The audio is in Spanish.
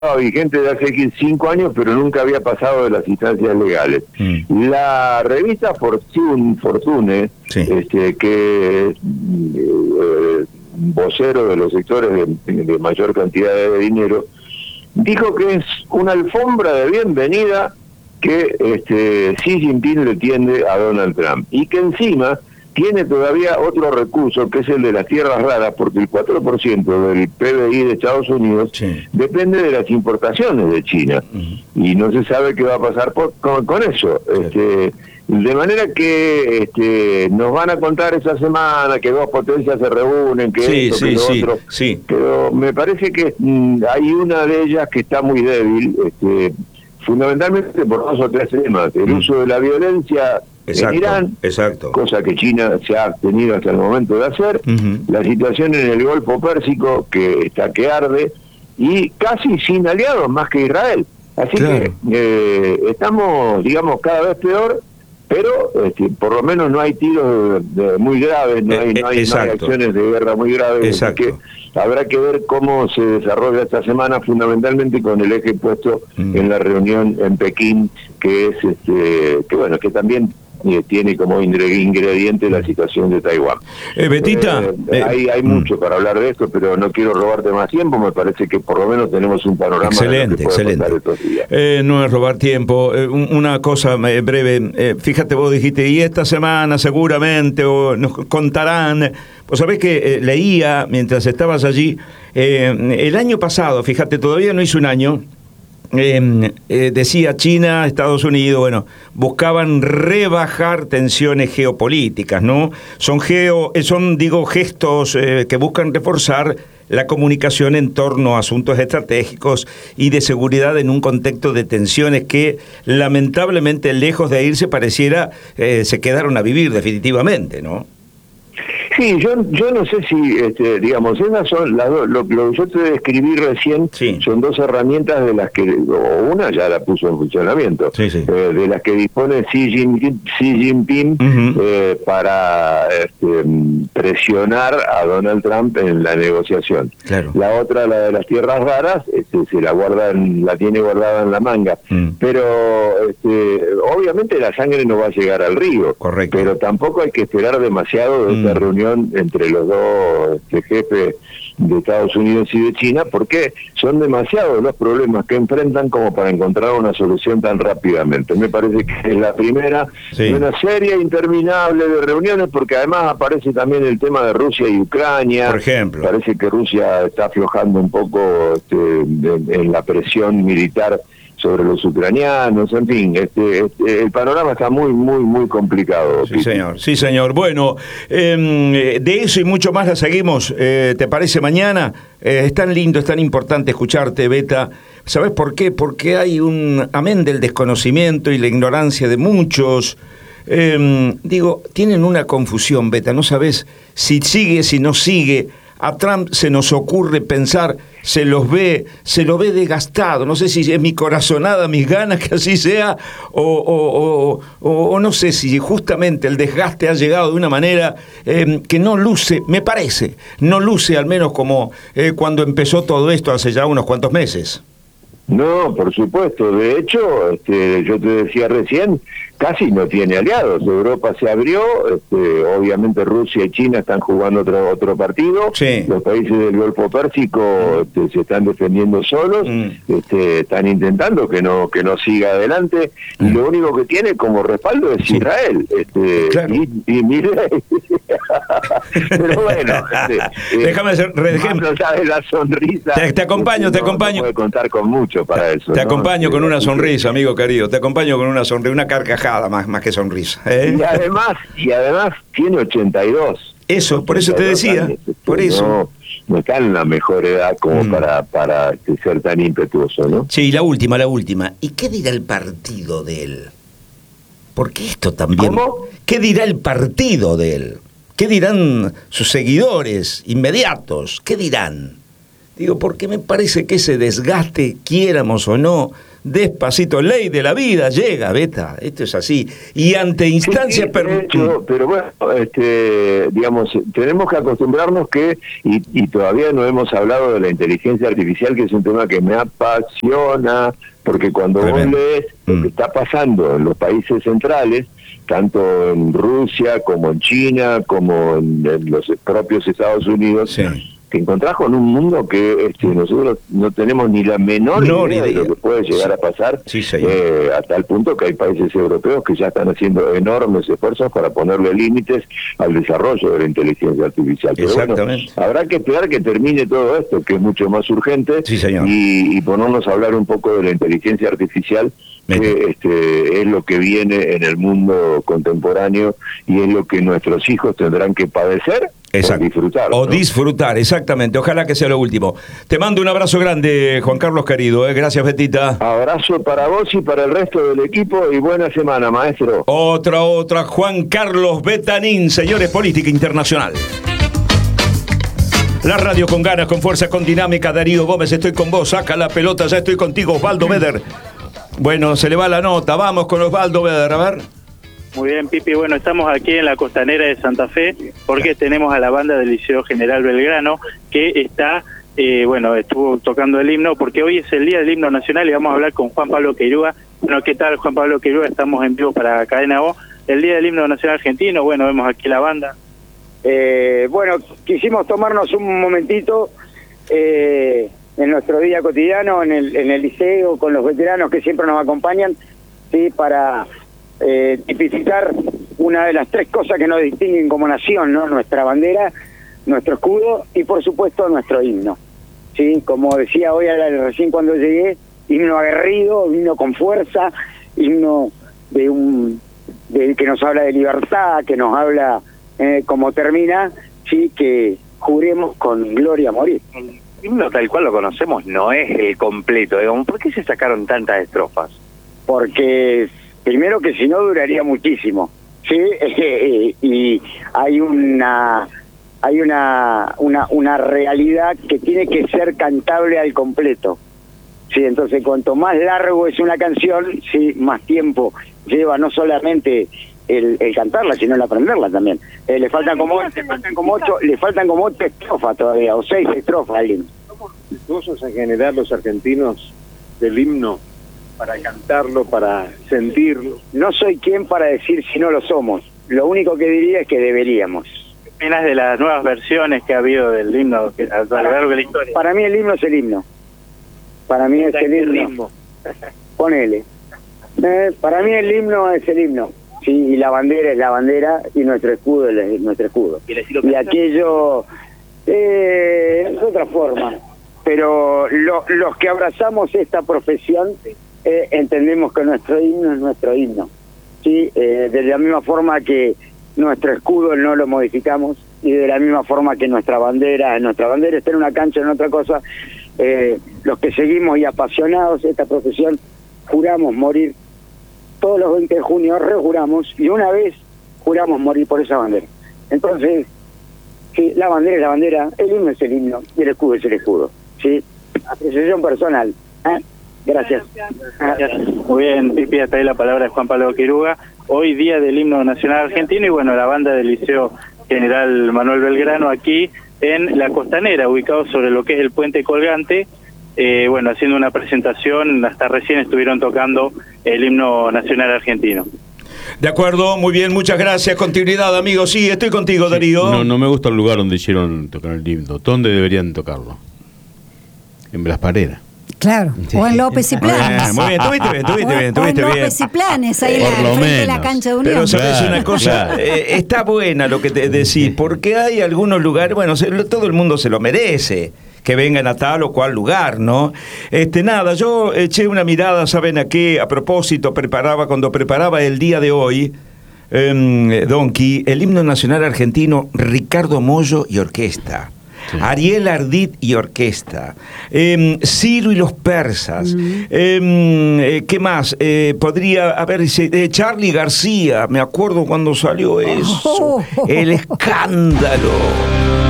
vigente de hace 5 años, pero nunca había pasado de las instancias legales. La revista Fortune, sí, que es vocero de los sectores de mayor cantidad de dinero, dijo que es una alfombra de bienvenida que Xi Jinping le tiende a Donald Trump, y que encima tiene todavía otro recurso, que es el de las tierras raras, porque el 4% del PBI de Estados Unidos sí, depende de las importaciones de China, y no se sabe qué va a pasar con eso. Sí. De manera que nos van a contar esa semana que dos potencias se reúnen, que sí, esto, sí, que lo sí, otro, sí. pero me parece que hay una de ellas que está muy débil, fundamentalmente por 2 o 3 temas: el uso de la violencia en Irán, exacto. cosa que China se ha abstenido hasta el momento de hacer, la situación en el Golfo Pérsico, que está que arde, y casi sin aliados más que Israel. Así claro, que estamos, digamos, cada vez peor, pero por lo menos no hay tiros muy graves, no hay acciones de guerra muy graves. Exacto. Así que habrá que ver cómo se desarrolla esta semana, fundamentalmente con el eje puesto en la reunión en Pekín, que es que también tiene como ingrediente la situación de Taiwán. Betita, hay mucho para hablar de esto, pero no quiero robarte más tiempo. Me parece que por lo menos tenemos un panorama excelente, de lo que puede pasar estos días. No es robar tiempo. Una cosa breve. Fíjate, vos dijiste, y esta semana seguramente nos contarán. Vos sabés que leía mientras estabas allí, el año pasado, fíjate, todavía no hizo un año, decía China, Estados Unidos, buscaban rebajar tensiones geopolíticas, ¿no? Son gestos que buscan reforzar la comunicación en torno a asuntos estratégicos y de seguridad en un contexto de tensiones que lamentablemente, lejos de irse, pareciera se quedaron a vivir definitivamente, ¿no? Sí, yo no sé si, digamos, esas son las dos, lo que yo te describí recién, sí, son 2 herramientas de las que, o una ya la puso en funcionamiento, sí, sí, de las que dispone Xi Jinping para presionar a Donald Trump en la negociación. Claro. La otra, la de las tierras raras, la tiene guardada en la manga, pero obviamente la sangre no va a llegar al río. Correcto. Pero tampoco hay que esperar demasiado de esta reunión entre los dos jefes de Estados Unidos y de China, porque son demasiados los problemas que enfrentan como para encontrar una solución tan rápidamente. Me parece que es la primera de una serie interminable de reuniones, porque además aparece también el tema de Rusia y Ucrania. Por ejemplo. Parece que Rusia está aflojando un poco en la presión militar sobre los ucranianos, en fin, el panorama está muy, muy, muy complicado. Sí, señor, sí, señor. Bueno, de eso y mucho más la seguimos, ¿te parece mañana? Es tan lindo, es tan importante escucharte, Beta. ¿Sabes por qué? Porque hay amén del desconocimiento y la ignorancia de muchos, tienen una confusión, Beta, no sabes si sigue, si no sigue. A Trump se nos ocurre pensar, se lo ve desgastado. No sé si es mi corazonada, mis ganas que así sea, o no sé si justamente el desgaste ha llegado de una manera que no luce, me parece, no luce al menos como cuando empezó todo esto hace ya unos cuantos meses. No, por supuesto. De hecho, yo te decía recién, casi no tiene aliados. Europa se abrió, obviamente Rusia y China están jugando otro partido. Sí. Los países del Golfo Pérsico se están defendiendo solos, están intentando que no siga adelante, y lo único que tiene como respaldo es Israel. Claro. Y mire, pero bueno, déjame sabes la sonrisa. Te acompaño. No puede contar con mucho para eso. Te acompaño con una sonrisa, amigo querido. Te acompaño con una sonrisa, una carcajada más que sonrisa. Y además tiene 82. Eso, por eso te decía. Años, por eso. No está en la mejor edad como para ser tan impetuoso, ¿no? Sí, la última. ¿Y qué dirá el partido de él? Porque esto también... ¿Cómo? ¿Qué dirá el partido de él? ¿Qué dirán sus seguidores inmediatos? ¿Qué dirán? Digo, porque me parece que ese desgaste, quiéramos o no, despacito, ley de la vida, llega, Beta, esto es así. Y ante instancias... pero bueno, digamos, tenemos que acostumbrarnos que, y todavía no hemos hablado de la inteligencia artificial, que es un tema que me apasiona, porque cuando vos lees lo que está pasando en los países centrales, tanto en Rusia como en China, como en los propios Estados Unidos, te encontrás con un mundo que nosotros no tenemos ni la menor idea de lo que puede llegar a pasar, a tal punto que hay países europeos que ya están haciendo enormes esfuerzos para ponerle límites al desarrollo de la inteligencia artificial. Pero bueno, habrá que esperar que termine todo esto, que es mucho más urgente, y ponernos a hablar un poco de la inteligencia artificial, que es lo que viene en el mundo contemporáneo y es lo que nuestros hijos tendrán que padecer o disfrutar. O disfrutar, exactamente. Ojalá que sea lo último. Te mando un abrazo grande, Juan Carlos querido. Gracias, Betita. Abrazo para vos y para el resto del equipo y buena semana, maestro. Otra, Juan Carlos Betanín, señores, política internacional. La radio con ganas, con fuerza, con dinámica. Darío Gómez, estoy con vos. Saca la pelota, ya estoy contigo. Osvaldo Beder. Bueno, se le va la nota. Vamos con Osvaldo Beder, a ver. Muy bien, Pipi. Bueno, estamos aquí en la costanera de Santa Fe porque tenemos a la banda del Liceo General Belgrano que está, estuvo tocando el himno porque hoy es el día del himno nacional y vamos a hablar con Juan Pablo Queirúa. Bueno, ¿qué tal, Juan Pablo Queirúa? Estamos en vivo para Cadena O. El día del himno nacional argentino, bueno, vemos aquí la banda. Quisimos tomarnos un momentito en nuestro día cotidiano, en el liceo, con los veteranos que siempre nos acompañan, sí, para tipificar una de las tres cosas que nos distinguen como nación, ¿no? Nuestra bandera, nuestro escudo y por supuesto nuestro himno, sí, como decía hoy recién cuando llegué, himno aguerrido, himno con fuerza, himno de que nos habla de libertad, que nos habla como termina, sí, que juremos con gloria a morir. El himno tal cual lo conocemos no es el completo, digamos. ¿Por qué se sacaron tantas estrofas? Porque primero que si no duraría muchísimo, sí, y hay una realidad que tiene que ser cantable al completo, sí. Entonces cuanto más largo es una canción, sí, más tiempo lleva no solamente el cantarla, sino el aprenderla también. Le faltan como 8 estrofas todavía, o 6 estrofas al himno. ¿Somos respetuosos en general los argentinos del himno para cantarlo, para sentirlo? No soy quien para decir si no lo somos. Lo único que diría es que deberíamos. ¿Qué opinas de las nuevas versiones que ha habido del himno a lo largo de la historia? Para mí el himno es el himno. Para mí es el himno. Ponele. Para mí el himno es el himno. Sí, y la bandera es la bandera y nuestro escudo es nuestro escudo. Y aquello es otra forma. Pero los que abrazamos esta profesión entendemos que nuestro himno es nuestro himno. Sí, de la misma forma que nuestro escudo no lo modificamos y de la misma forma que nuestra bandera está en una cancha, en otra cosa, los que seguimos y apasionados de esta profesión juramos morir. Todos los 20 de junio rejuramos y una vez juramos morir por esa bandera. Entonces, sí, la bandera es la bandera, el himno es el himno y el escudo es el escudo. Sí, apreciación personal. Gracias. Muy bien, Pipi, hasta ahí la palabra de Juan Pablo Queirúa. Hoy día del himno nacional argentino y bueno, la banda del Liceo General Manuel Belgrano aquí en la costanera, ubicado sobre lo que es el puente colgante. Haciendo una presentación, hasta recién estuvieron tocando el himno nacional argentino. De acuerdo, muy bien, muchas gracias. Continuidad, amigos. Sí, estoy contigo, Darío. No me gusta el lugar donde hicieron tocar el himno. ¿Dónde deberían tocarlo? En Blas Parera. Claro, o en López y Planes. Muy bien, tuviste bien. En López y Planes, ahí frente de la cancha de Unión. Pero sabes una cosa, está buena lo que te decís, porque hay algunos lugares, todo el mundo se lo merece, que vengan a tal o cual lugar, ¿no? Yo eché una mirada, ¿saben a qué? A propósito, cuando preparaba el día de hoy, Donkey, el himno nacional argentino, Ricardo Mollo y orquesta. Sí. Ariel Ardit y orquesta, Ciro y los persas, ¿qué más? Podría haber Charly García, me acuerdo cuando salió eso, el escándalo.